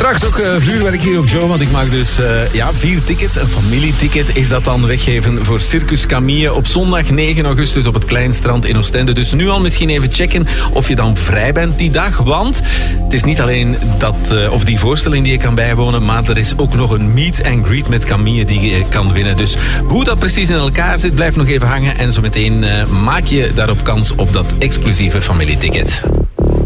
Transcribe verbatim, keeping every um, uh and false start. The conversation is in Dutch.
Straks ook uh, vuurwerk hier op Joe, want ik mag dus uh, ja, vier tickets, een familieticket is dat dan, weggeven voor Circus Camille op zondag negen augustus op het Kleinstrand in Oostende. Dus nu al misschien even checken of je dan vrij bent die dag, want het is niet alleen dat, uh, of die voorstelling die je kan bijwonen, maar er is ook nog een meet and greet met Camille die je kan winnen. Dus hoe dat precies in elkaar zit, blijf nog even hangen en zo meteen uh, maak je daarop kans op dat exclusieve familieticket.